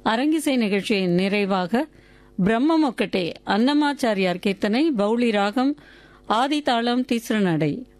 அரங்கிசை நிகழ்ச்சியின் நிறைவாக பிரம்மமொக்கட்டே அன்னமாச்சாரியார் கீர்த்தனை பௌளி ராகம் ஆதி தாளம் தீஸ்ர நடை